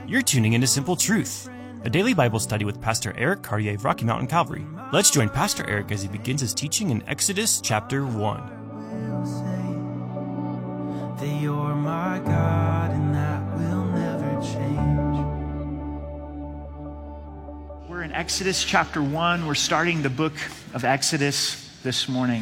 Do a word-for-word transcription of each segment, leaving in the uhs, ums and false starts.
You're tuning into Simple Truth, a daily Bible study with Pastor Eric Cartier of Rocky Mountain Calvary. Let's join Pastor Eric as he begins his teaching in Exodus chapter one. That you're my God and that will never change. We're in Exodus chapter one. We're starting the book of Exodus this morning.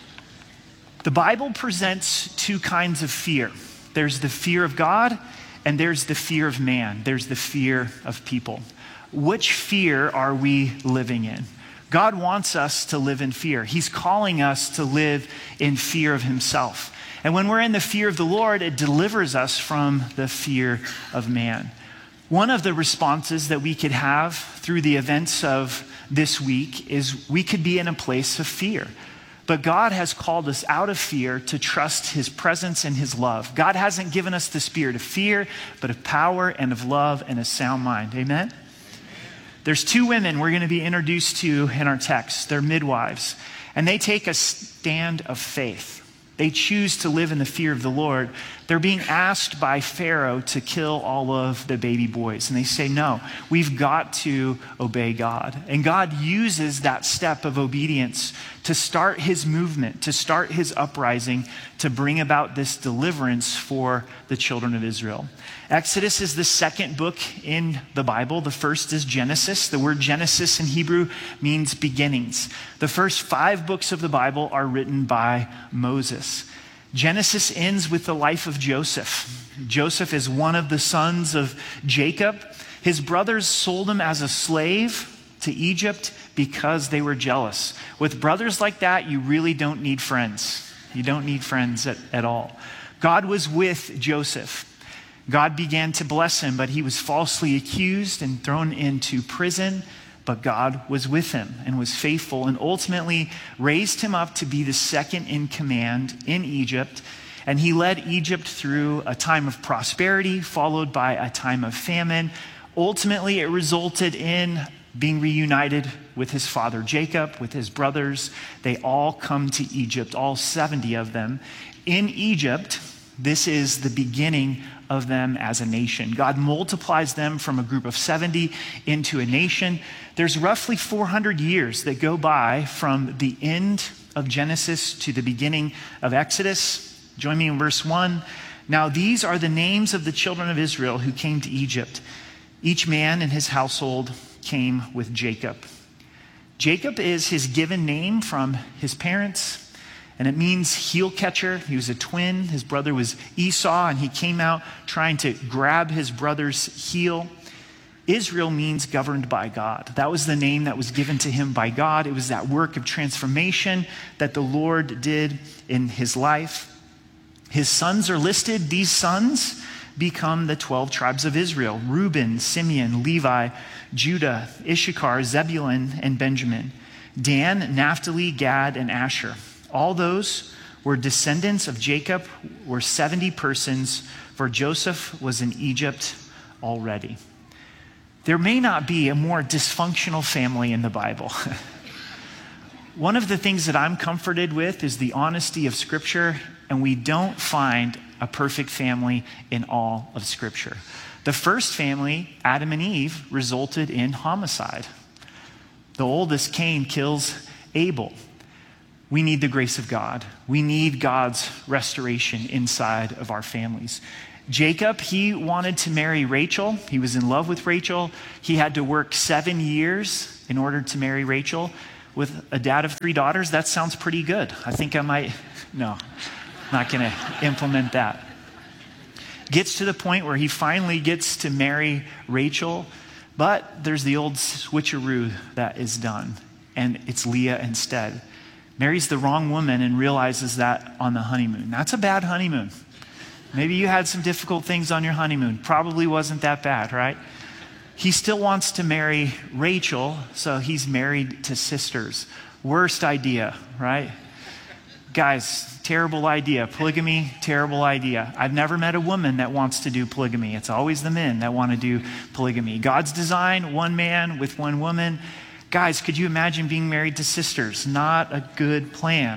The Bible presents two kinds of fear. There's the fear of God and there's the fear of man. There's the fear of people. Which fear are we living in? God wants us to live in fear. He's calling us to live in fear of himself. And when we're in the fear of the Lord, it delivers us from the fear of man. One of the responses that we could have through the events of this week is we could be in a place of fear. But God has called us out of fear to trust his presence and his love. God hasn't given us the spirit of fear, but of power and of love and a sound mind. Amen? There's two women we're going to be introduced to in our text. They're midwives. And they take a stand of faith. They choose to live in the fear of the Lord. They're being asked by Pharaoh to kill all of the baby boys. And they say, no, we've got to obey God. And God uses that step of obedience to start his movement, to start his uprising, to bring about this deliverance for the children of Israel. Exodus is the second book in the Bible. The first is Genesis. The word Genesis in Hebrew means beginnings. The first five books of the Bible are written by Moses. Genesis ends with the life of Joseph. Joseph is one of the sons of Jacob. His brothers sold him as a slave to Egypt because they were jealous. With brothers like that, you really don't need friends. You don't need friends at, at all. God was with Joseph. God began to bless him, but he was falsely accused and thrown into prison. But God was with him and was faithful and ultimately raised him up to be the second in command in Egypt. And he led Egypt through a time of prosperity, followed by a time of famine. Ultimately, it resulted in being reunited with his father Jacob, with his brothers. They all come to Egypt, all seventy of them. In Egypt, this is the beginning of them as a nation. God multiplies them from a group of seventy into a nation. There's roughly four hundred years that go by from the end of Genesis to the beginning of Exodus. Join me in verse one. Now these are the names of the children of Israel who came to Egypt. Each man and his household came with Jacob. Jacob is his given name from his parents. And it means heel catcher. He was a twin. His brother was Esau, and he came out trying to grab his brother's heel. Israel means governed by God. That was the name that was given to him by God. It was that work of transformation that the Lord did in his life. His sons are listed. These sons become the twelve tribes of Israel: Reuben, Simeon, Levi, Judah, Issachar, Zebulun, and Benjamin. Dan, Naphtali, Gad, and Asher. All those were descendants of Jacob, were seventy persons, for Joseph was in Egypt already. There may not be a more dysfunctional family in the Bible. One of the things that I'm comforted with is the honesty of Scripture, and we don't find a perfect family in all of Scripture. The first family, Adam and Eve, resulted in homicide. The oldest, Cain, kills Abel. We need the grace of God. We need God's restoration inside of our families. Jacob, he wanted to marry Rachel. He was in love with Rachel. He had to work seven years in order to marry Rachel. With a dad of three daughters, that sounds pretty good. I think I might, no, not going to implement that. Gets to the point where he finally gets to marry Rachel, but there's the old switcheroo that is done, and it's Leah instead. Marries the wrong woman and realizes that on the honeymoon. That's a bad honeymoon. Maybe you had some difficult things on your honeymoon. Probably wasn't that bad, right? He still wants to marry Rachel, so he's married to sisters. Worst idea, right? Guys, terrible idea. Polygamy, terrible idea. I've never met a woman that wants to do polygamy. It's always the men that want to do polygamy. God's design, one man with one woman. Guys, could you imagine being married to sisters? Not a good plan.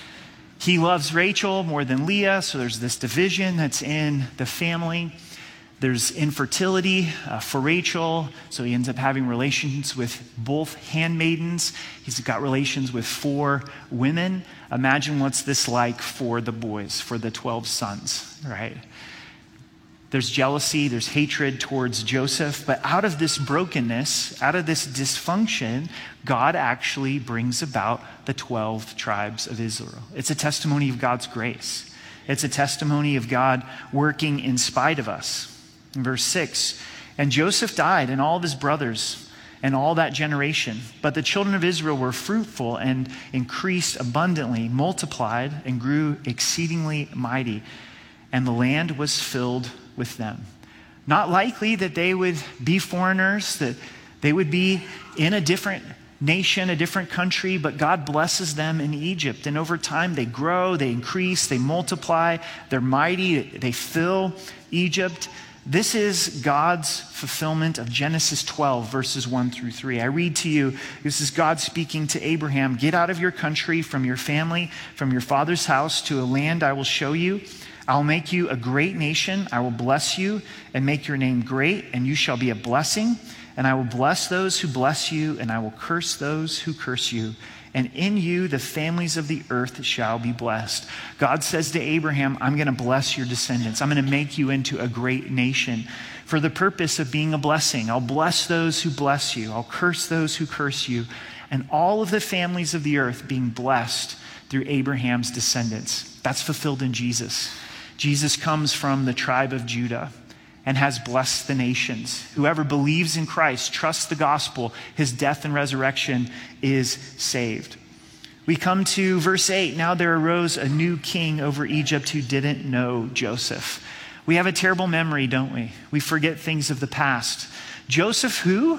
He loves Rachel more than Leah, so there's this division that's in the family. There's infertility uh, for Rachel, so he ends up having relations with both handmaidens. He's got relations with four women. Imagine what's this like for the boys, for the twelve sons, right? There's jealousy, there's hatred towards Joseph, but out of this brokenness, out of this dysfunction, God actually brings about the twelve tribes of Israel. It's a testimony of God's grace. It's a testimony of God working in spite of us. In verse six, and Joseph died and all of his brothers and all that generation. But the children of Israel were fruitful and increased abundantly, multiplied and grew exceedingly mighty. And the land was filled with them. Not likely that they would be foreigners, that they would be in a different nation, a different country, but God blesses them in Egypt. And over time they grow, they increase, they multiply, they're mighty, they fill Egypt. This is God's fulfillment of Genesis twelve, verses one through three. I read to you, this is God speaking to Abraham, get out of your country, from your family, from your father's house, to a land I will show you. I'll make you a great nation. I will bless you and make your name great, and you shall be a blessing. And I will bless those who bless you, and I will curse those who curse you. And in you, the families of the earth shall be blessed. God says to Abraham, I'm going to bless your descendants. I'm going to make you into a great nation for the purpose of being a blessing. I'll bless those who bless you. I'll curse those who curse you. And all of the families of the earth being blessed through Abraham's descendants. That's fulfilled in Jesus. Jesus comes from the tribe of Judah and has blessed the nations. Whoever believes in Christ, trusts the gospel, his death and resurrection, is saved. We come to verse eight. Now there arose a new king over Egypt who didn't know Joseph. We have a terrible memory, don't we? We forget things of the past. Joseph who?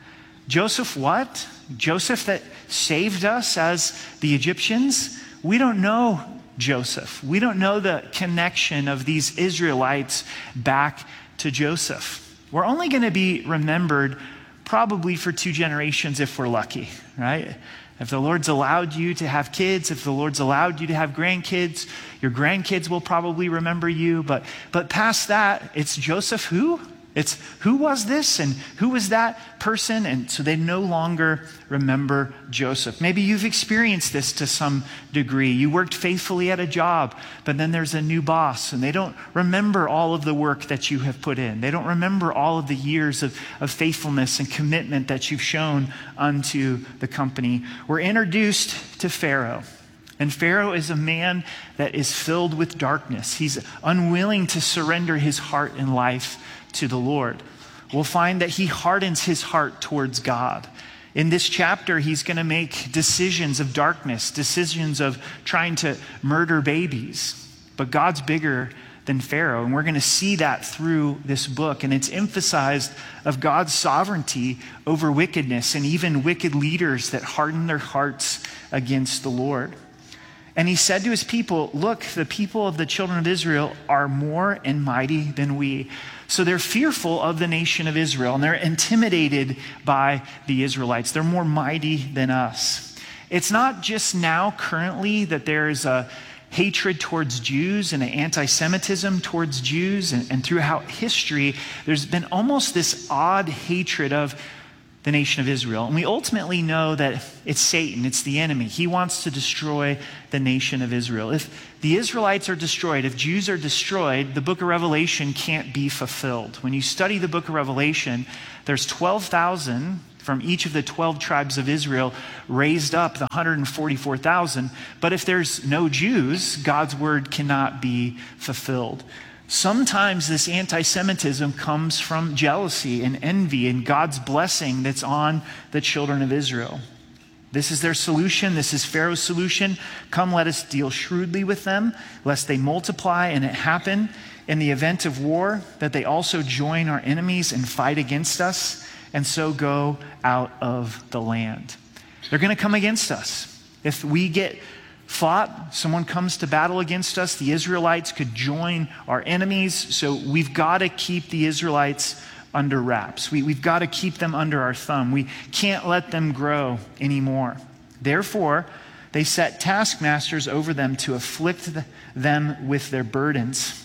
Joseph what? Joseph that saved us as the Egyptians? We don't know Joseph. We don't know the connection of these Israelites back to Joseph. We're only going to be remembered probably for two generations if we're lucky, right? If the Lord's allowed you to have kids, if the Lord's allowed you to have grandkids, your grandkids will probably remember you. But, but past that, it's Joseph who? It's who was this and who was that person? And so they no longer remember Joseph. Maybe you've experienced this to some degree. You worked faithfully at a job, but then there's a new boss and they don't remember all of the work that you have put in. They don't remember all of the years of, of faithfulness and commitment that you've shown unto the company. We're introduced to Pharaoh. And Pharaoh is a man that is filled with darkness. He's unwilling to surrender his heart and life to the Lord. We'll find that he hardens his heart towards God. In this chapter, he's going to make decisions of darkness, decisions of trying to murder babies. But God's bigger than Pharaoh, and we're going to see that through this book. And it's emphasized of God's sovereignty over wickedness and even wicked leaders that harden their hearts against the Lord. And he said to his people, look, the people of the children of Israel are more and mighty than we. So they're fearful of the nation of Israel, and they're intimidated by the Israelites. They're more mighty than us. It's not just now, currently, that there's a hatred towards Jews and an anti-Semitism towards Jews. And, and throughout history, there's been almost this odd hatred of the nation of Israel. And we ultimately know that it's Satan, it's the enemy. He wants to destroy the nation of Israel. If the Israelites are destroyed, if Jews are destroyed, the book of Revelation can't be fulfilled. When you study the book of Revelation, there's twelve thousand from each of the twelve tribes of Israel raised up the one hundred forty-four thousand. But if there's no Jews, God's word cannot be fulfilled. Sometimes this anti-Semitism comes from jealousy and envy and God's blessing that's on the children of Israel. This is their solution. This is Pharaoh's solution. Come, let us deal shrewdly with them, lest they multiply and it happen in the event of war that they also join our enemies and fight against us and so go out of the land. They're going to come against us. If we get fought, someone comes to battle against us, the Israelites could join our enemies. So we've got to keep the Israelites under wraps. We, we've got to keep them under our thumb. We can't let them grow anymore. Therefore, they set taskmasters over them to afflict them with their burdens.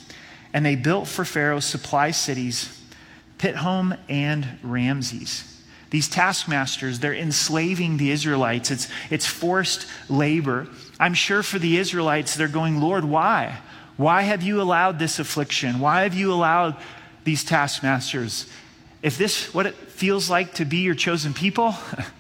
And they built for Pharaoh supply cities, Pithom and Ramses. These taskmasters, they're enslaving the Israelites. It's, it's forced labor. I'm sure for the Israelites, they're going, Lord, why? Why have you allowed this affliction? Why have you allowed these taskmasters? If this what it feels like to be your chosen people,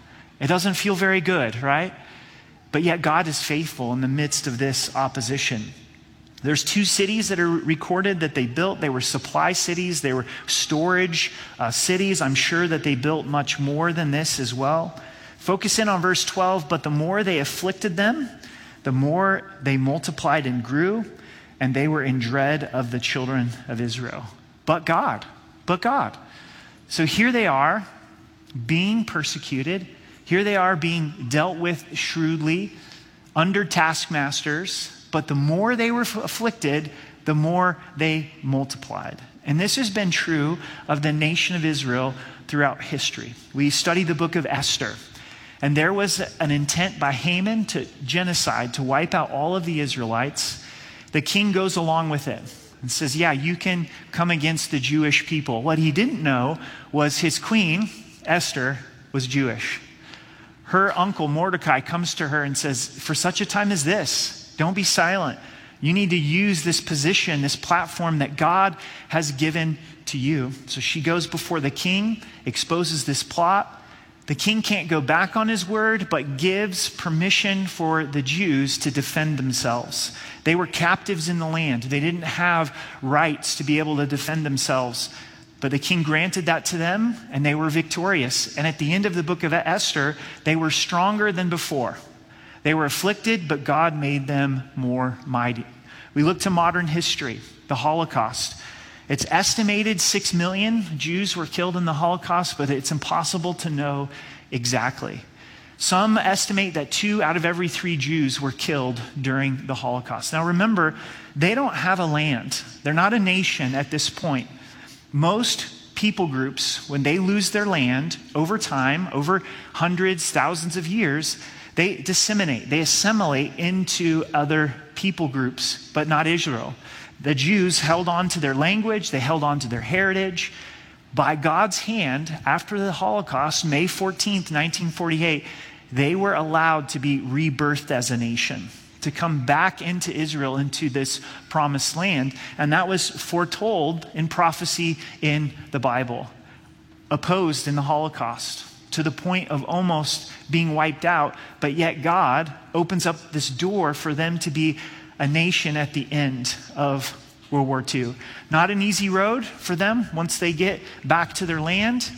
it doesn't feel very good, right? But yet God is faithful in the midst of this opposition. There's two cities that are recorded that they built. They were supply cities. They were storage uh, cities. I'm sure that they built much more than this as well. Focus in on verse twelve. But the more they afflicted them, the more they multiplied and grew, and they were in dread of the children of Israel. But God, but God. So here they are being persecuted. Here they are being dealt with shrewdly under taskmasters. But the more they were afflicted, the more they multiplied. And this has been true of the nation of Israel throughout history. We study the book of Esther. And there was an intent by Haman to genocide, to wipe out all of the Israelites. The king goes along with it and says, yeah, you can come against the Jewish people. What he didn't know was his queen, Esther, was Jewish. Her uncle Mordecai comes to her and says, for such a time as this, don't be silent. You need to use this position, this platform that God has given to you. So she goes before the king, exposes this plot. The king can't go back on his word, but gives permission for the Jews to defend themselves. They were captives in the land. They didn't have rights to be able to defend themselves. But the king granted that to them, and they were victorious. And at the end of the book of Esther, they were stronger than before. They were afflicted, but God made them more mighty. We look to modern history, the Holocaust. It's estimated six million Jews were killed in the Holocaust, but it's impossible to know exactly. Some estimate that two out of every three Jews were killed during the Holocaust. Now remember, they don't have a land. They're not a nation at this point. Most people groups, when they lose their land over time, over hundreds, thousands of years, they disseminate, they assimilate into other people groups, but not Israel. The Jews held on to their language, they held on to their heritage. By God's hand, after the Holocaust, May fourteenth, nineteen forty-eight, they were allowed to be rebirthed as a nation, to come back into Israel, into this promised land. And that was foretold in prophecy in the Bible, opposed in the Holocaust, to the point of almost being wiped out, but yet God opens up this door for them to be a nation at the end of World War Two. Not an easy road for them once they get back to their land.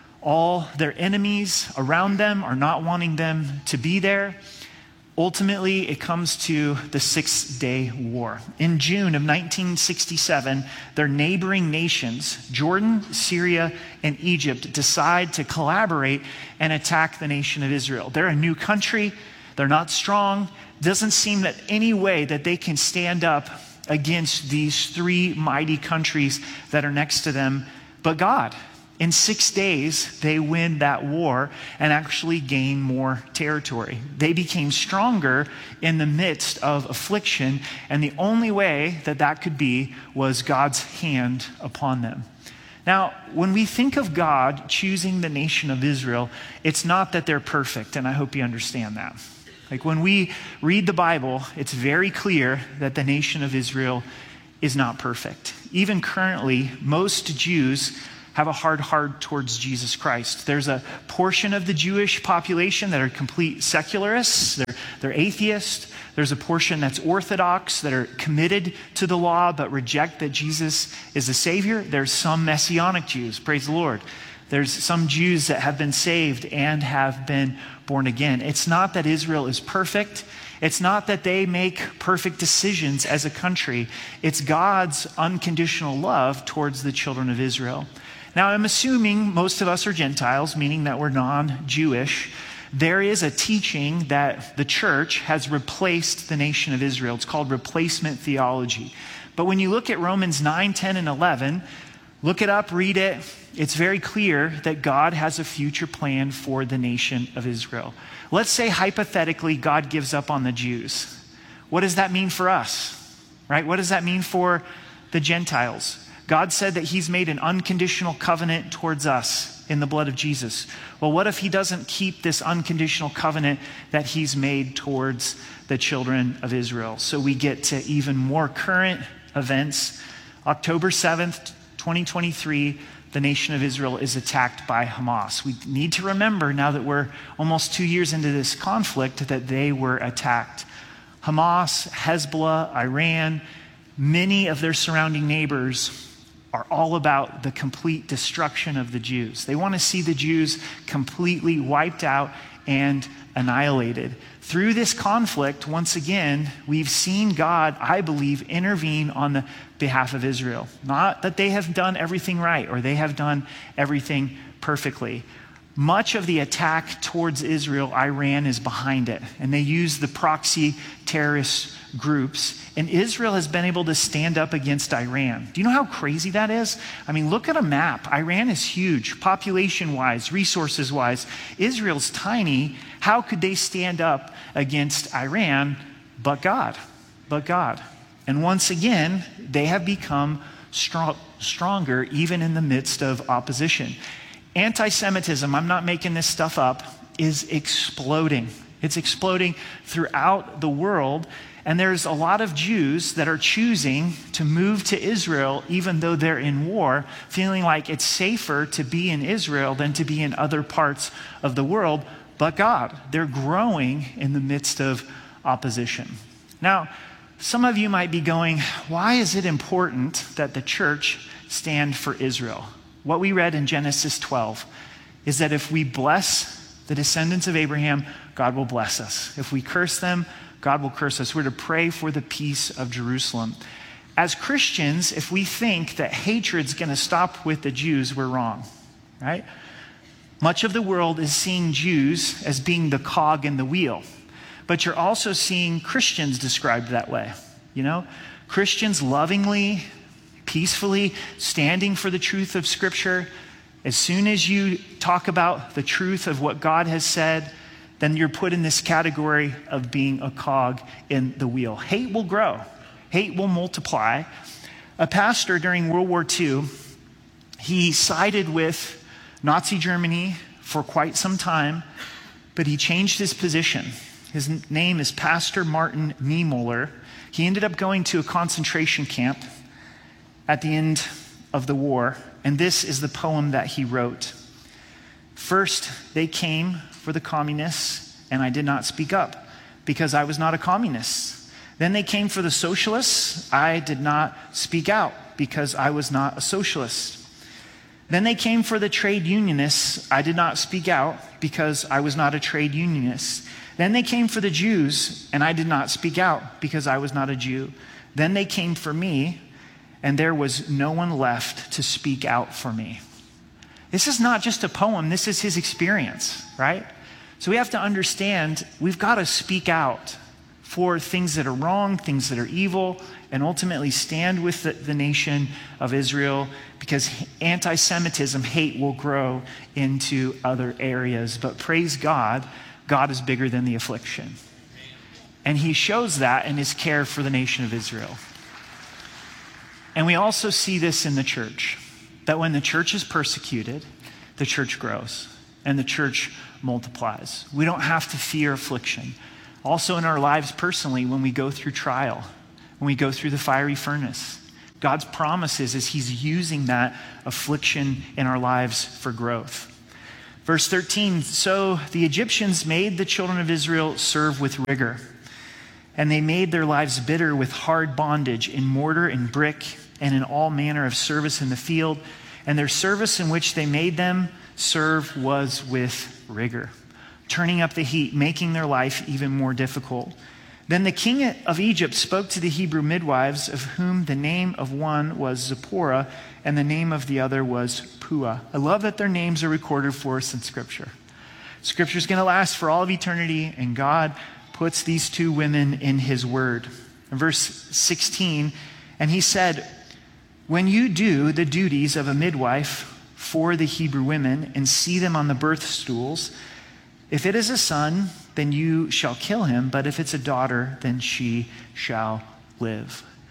All their enemies around them are not wanting them to be there. Ultimately, it comes to the Six-Day War. In June of nineteen sixty-seven, their neighboring nations, Jordan, Syria, and Egypt, decide to collaborate and attack the nation of Israel. They're a new country. They're not strong. Doesn't seem that any way that they can stand up against these three mighty countries that are next to them. But God, in six days, they win that war and actually gain more territory. They became stronger in the midst of affliction, and the only way that that could be was God's hand upon them. Now, when we think of God choosing the nation of Israel, it's not that they're perfect, and I hope you understand that. Like when we read the Bible, it's very clear that the nation of Israel is not perfect. Even currently, most Jews have a hard heart towards Jesus Christ. There's a portion of the Jewish population that are complete secularists. They're, they're atheists. There's a portion that's Orthodox, that are committed to the law but reject that Jesus is the Savior. There's some Messianic Jews, praise the Lord. There's some Jews that have been saved and have been born again. It's not that Israel is perfect. It's not that they make perfect decisions as a country. It's God's unconditional love towards the children of Israel. Now, I'm assuming most of us are Gentiles, meaning that we're non-Jewish. There is a teaching that the church has replaced the nation of Israel. It's called replacement theology. But when you look at Romans nine, ten, and eleven, look it up, read it. It's very clear that God has a future plan for the nation of Israel. Let's say hypothetically God gives up on the Jews. What does that mean for us? Right? What does that mean for the Gentiles. God said that he's made an unconditional covenant towards us in the blood of Jesus. Well, what if he doesn't keep this unconditional covenant that he's made towards the children of Israel? So we get to even more current events. October seventh, twenty twenty-three, the nation of Israel is attacked by Hamas. We need to remember, now that we're almost two years into this conflict, that they were attacked. Hamas, Hezbollah, Iran, many of their surrounding neighbors are all about the complete destruction of the Jews. They want to see the Jews completely wiped out and annihilated. Through this conflict, once again, we've seen God, I believe, intervene on the behalf of Israel. Not that they have done everything right or they have done everything perfectly. Much of the attack towards Israel, Iran is behind it, and they use the proxy terrorist groups, and Israel has been able to stand up against Iran. Do you know how crazy that is? I mean, look at a map. Iran is huge, population-wise, resources-wise. Israel's tiny. How could they stand up against Iran? But God, but God. And once again, they have become strong, stronger even in the midst of opposition. Anti-Semitism, I'm not making this stuff up, is exploding. It's exploding throughout the world. And there's a lot of Jews that are choosing to move to Israel even though they're in war, feeling like it's safer to be in Israel than to be in other parts of the world. But God, they're growing in the midst of opposition. Now, some of you might be going, why is it important that the church stand for Israel? What we read in Genesis twelve is that if we bless the descendants of Abraham, God will bless us. If we curse them, God will curse us. We're to pray for the peace of Jerusalem. As Christians, if we think that hatred's going to stop with the Jews, we're wrong, right? Much of the world is seeing Jews as being the cog in the wheel, but you're also seeing Christians described that way. You know, Christians lovingly, peacefully standing for the truth of Scripture. As soon as you talk about the truth of what God has said, then you're put in this category of being a cog in the wheel. Hate will grow. Hate will multiply. A pastor during World War Two, he sided with Nazi Germany for quite some time, but he changed his position. His name is Pastor Martin Niemöller. He ended up going to a concentration camp at the end of the war, and this is the poem that he wrote. First, they came for the communists, and I did not speak up because I was not a communist. Then they came for the socialists. I did not speak out because I was not a socialist. Then they came for the trade unionists. I did not speak out because I was not a trade unionist. Then they came for the Jews, and I did not speak out because I was not a Jew. Then they came for me, and there was no one left to speak out for me. This is not just a poem, this is his experience, right? So we have to understand we've got to speak out for things that are wrong, things that are evil, and ultimately stand with the, the nation of Israel, because anti-Semitism, hate will grow into other areas. But praise God, God is bigger than the affliction. And he shows that in his care for the nation of Israel. And we also see this in the church, that when the church is persecuted, the church grows and the church multiplies. We don't have to fear affliction. Also in our lives personally, when we go through trial, when we go through the fiery furnace, God's promises is he's using that affliction in our lives for growth. Verse thirteen, so the Egyptians made the children of Israel serve with rigor, and they made their lives bitter with hard bondage in mortar and brick and in all manner of service in the field. And their service in which they made them serve was with rigor, turning up the heat, making their life even more difficult. Then the king of Egypt spoke to the Hebrew midwives, of whom the name of one was Zipporah and the name of the other was Puah. I love that their names are recorded for us in Scripture. Scripture is going to last for all of eternity, and God puts these two women in his word. In verse sixteen, and he said, when you do the duties of a midwife for the Hebrew women and see them on the birth stools, if it is a son, then you shall kill him, but if it's a daughter, then she shall live.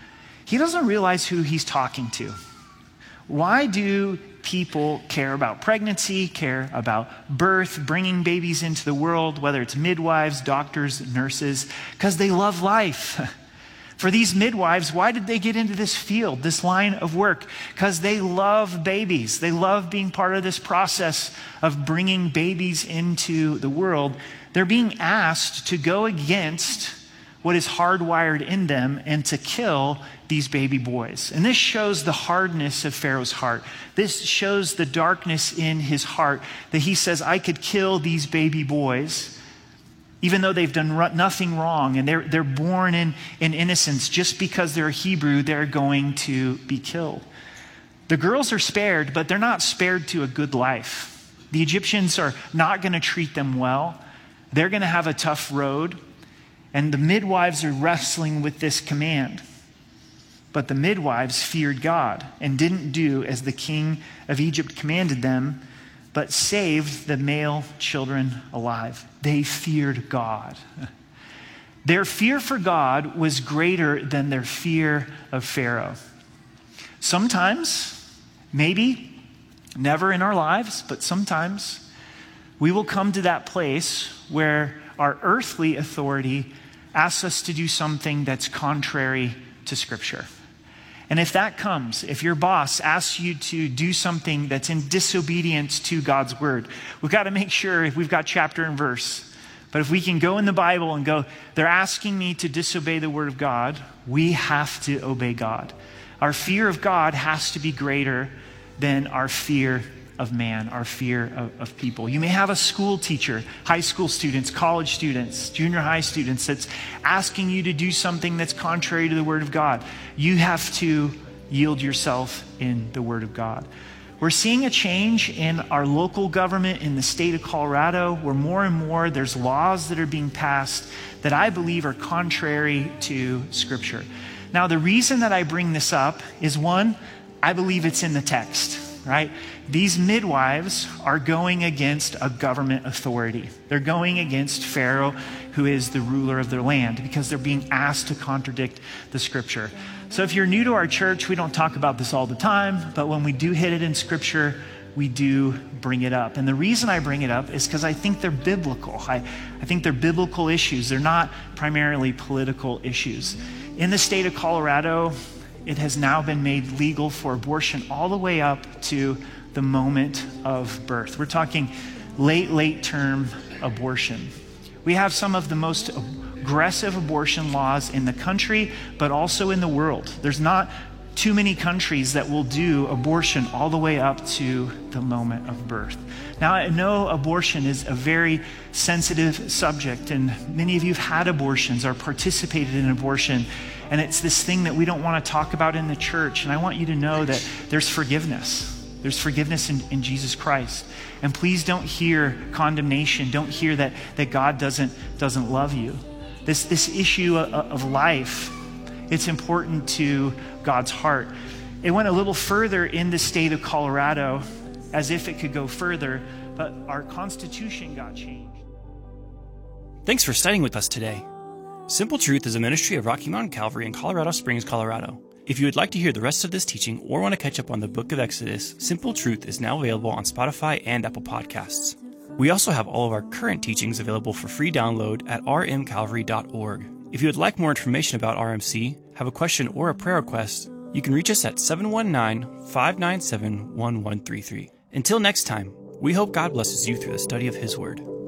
he doesn't realize who he's talking to. Why do people care about pregnancy, care about birth, bringing babies into the world, whether it's midwives, doctors, nurses? Because they love life. For these midwives, why did they get into this field, this line of work? Because they love babies. They love being part of this process of bringing babies into the world. They're being asked to go against what is hardwired in them and to kill these baby boys. And this shows the hardness of Pharaoh's heart. This shows the darkness in his heart that he says, I could kill these baby boys, even though they've done nothing wrong and they're, they're born in, in innocence. Just because they're Hebrew, they're going to be killed. The girls are spared, but they're not spared to a good life. The Egyptians are not going to treat them well. They're going to have a tough road. And the midwives are wrestling with this command. But the midwives feared God and didn't do as the king of Egypt commanded them, but saved the male children alive. They feared God. Their fear for God was greater than their fear of Pharaoh. Sometimes, maybe, never in our lives, but sometimes, we will come to that place where our earthly authority asks us to do something that's contrary to Scripture. And if that comes, if your boss asks you to do something that's in disobedience to God's word, we've got to make sure if we've got chapter and verse. But if we can go in the Bible and go, they're asking me to disobey the word of God, we have to obey God. Our fear of God has to be greater than our fear of man, our fear of, of people. You may have a school teacher, high school students, college students, junior high students that's asking you to do something that's contrary to the word of God. You have to yield yourself in the word of God. We're seeing a change in our local government in the state of Colorado, where more and more there's laws that are being passed that I believe are contrary to Scripture. Now, the reason that I bring this up is, one, I believe it's in the text. Right? These midwives are going against a government authority. They're going against Pharaoh, who is the ruler of their land, because they're being asked to contradict the Scripture. So if you're new to our church, we don't talk about this all the time, but when we do hit it in Scripture, we do bring it up. And the reason I bring it up is because I think they're biblical. I, I think they're biblical issues. They're not primarily political issues. In the state of Colorado, it has now been made legal for abortion all the way up to the moment of birth. We're talking late, late term abortion. We have some of the most aggressive abortion laws in the country, but also in the world. There's not too many countries that will do abortion all the way up to the moment of birth. Now, I know abortion is a very sensitive subject, and many of you have had abortions or participated in abortion, and it's this thing that we don't want to talk about in the church. And I want you to know that there's forgiveness. There's forgiveness in, in Jesus Christ. And please don't hear condemnation. Don't hear that, that God doesn't, doesn't love you. This, this issue of, of life, it's important to God's heart. It went a little further in the state of Colorado, as if it could go further, but our Constitution got changed. Thanks for studying with us today. Simple Truth is a ministry of Rocky Mountain Calvary in Colorado Springs, Colorado. If you would like to hear the rest of this teaching or want to catch up on the book of Exodus, Simple Truth is now available on Spotify and Apple Podcasts. We also have all of our current teachings available for free download at r m calvary dot org. If you would like more information about R M C, have a question or a prayer request, you can reach us at seven one nine, five nine seven, one one three three. Until next time, we hope God blesses you through the study of His Word.